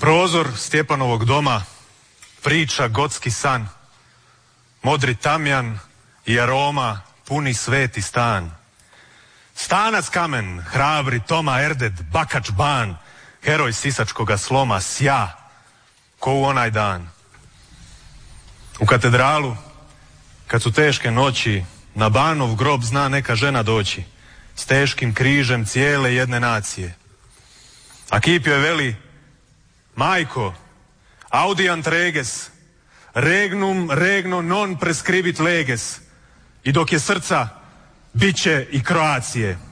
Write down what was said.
Prozor Stjepanovog doma, priča gotski san, modri tamjan i aroma puni sveti stan. Stanac kamen, hrabri Toma Erded, Bakač Ban, heroj sisačkoga sloma, sja, ko u onaj dan. U katedralu, kad su teške noći, na Banov grob zna neka žena doći, s teškim križem cijele jedne nacije. A kip joj veli: majko, audiant reges, regnum regno non prescribit leges. I dok je srca, bit će i Kroacije.